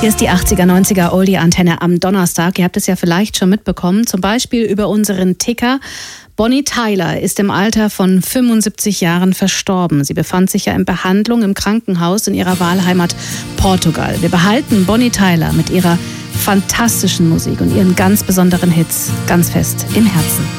Hier ist die 80er, 90er Oldie-Antenne am Donnerstag. Ihr habt es ja vielleicht schon mitbekommen, zum Beispiel über unseren Ticker. Bonnie Tyler ist im Alter von 75 Jahren verstorben. Sie befand sich ja in Behandlung im Krankenhaus in ihrer Wahlheimat Portugal. Wir behalten Bonnie Tyler mit ihrer fantastischen Musik und ihren ganz besonderen Hits ganz fest im Herzen.